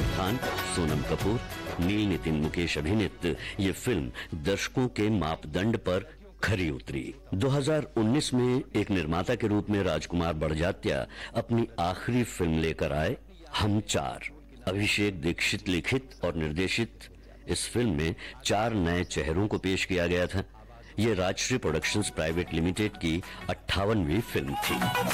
खान, सोनम कपूर, नील नितिन मुकेश अभिनीत ये फिल्म दर्शकों के मापदंड पर खरी उतरी। 2019 में एक निर्माता के रूप में राजकुमार बड़जात्या अपनी आखिरी फिल्म लेकर आए, हम चार। अभिषेक दीक्षित लिखित और निर्देशित इस फिल्म में 4 नए चेहरों को पेश किया गया था। ये राजश्री प्रोडक्शंस प्राइवेट लिमिटेड की 58वीं फिल्म थी।